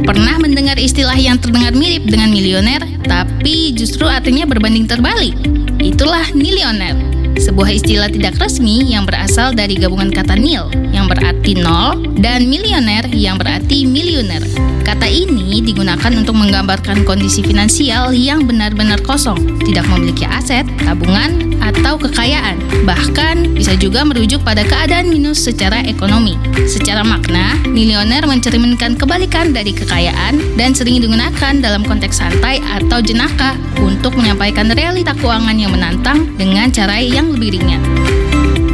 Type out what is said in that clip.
Pernah mendengar istilah yang terdengar mirip dengan milioner, tapi justru artinya berbanding terbalik? Itulah nilioner, sebuah istilah tidak resmi yang berasal dari gabungan kata nil, yang berarti nol, dan milioner yang berarti miliuner. Kata ini digunakan untuk menggambarkan kondisi finansial yang benar-benar kosong, tidak memiliki aset, tabungan, atau kekayaan. Bahkan bisa juga merujuk pada keadaan minus secara ekonomi. Secara makna, milioner mencerminkan kebalikan dari kekayaan dan sering digunakan dalam konteks santai atau jenaka untuk menyampaikan realita keuangan yang menantang dengan cara yang lebih ringan.